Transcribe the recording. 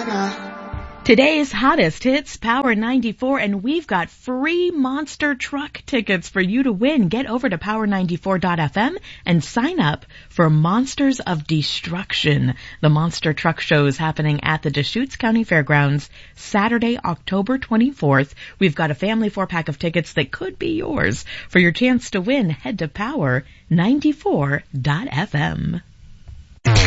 Today's hottest hits, Power 94, and we've got free Monster Truck tickets for you to win. Get over to power94.fm and sign up for Monsters of Destruction. The Monster Truck Show is happening at the Deschutes County Fairgrounds Saturday, October 24th. We've got a family 4-pack of tickets that could be yours. For your chance to win, head to power94.fm.